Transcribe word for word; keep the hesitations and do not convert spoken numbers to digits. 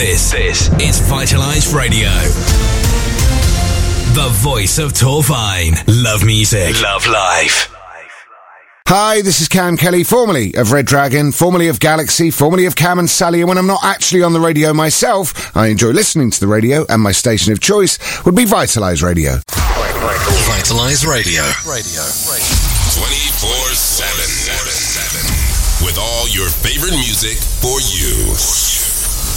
This, this is Vitalize Radio. The voice of Torfine. Love music. Love life. Hi, this is Cam Kelly, formerly of Red Dragon, formerly of Galaxy, formerly of Cam and Sally, and when I'm not actually on the radio myself, I enjoy listening to the radio, and my station of choice would be Vitalize Radio. Vitalize Radio. Radio. twenty-four seven. With all your favorite music for you.